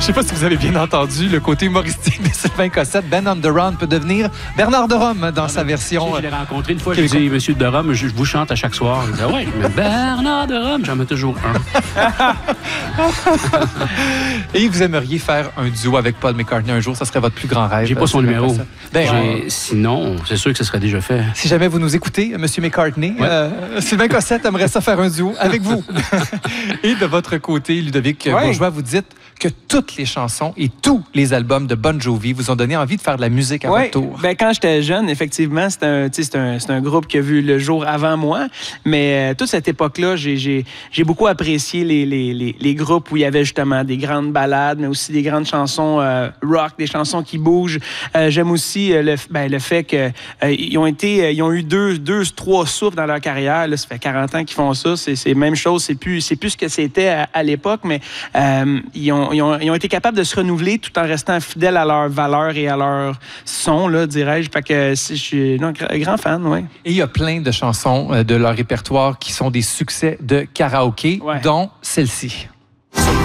sais pas si vous avez bien entendu le côté humoristique de Sylvain Cossette. Ben on the Run peut devenir Bernard de Rome dans sa version. Je l'ai rencontré une fois, je lui ai dit, Monsieur de Rome, je vous chante à chaque soir. Il dit, oui, mais Bernard de Rome, j'en mets toujours un. Et vous aimeriez faire un duo avec Paul McCartney un jour, ça serait votre plus grand rêve. J'ai pas son Sylvain numéro. Cossette. Sinon, c'est sûr que ce serait déjà fait. Si jamais vous nous écoutez, Monsieur McCartney, Sylvain Cossette aimerait ça faire un duo avec vous. Et de votre côté, Ludovic Bourgeois, vous dites que toutes les chansons et tous les albums de Bon Jovi vous ont donné envie de faire de la musique à votre tour. Ben, quand j'étais jeune, effectivement, c'est un groupe qui a vu le jour avant moi. Mais toute cette époque-là, j'ai beaucoup apprécié les groupes où il y avait justement des grandes ballades, mais aussi des grandes chansons rock, des chansons qui bougent. J'aime aussi le fait qu'ils ont eu trois souffles dans leur carrière. Là, ça fait 40 ans qu'ils font ça. C'est la même chose. C'est plus ce que c'était à l'époque, mais ils ont été capables de se renouveler tout en restant fidèles à leurs valeurs et à leur son, là, dirais-je. Fait que je suis un grand fan, oui. Et il y a plein de chansons de leur répertoire qui sont des succès de karaoké, dont celle-ci.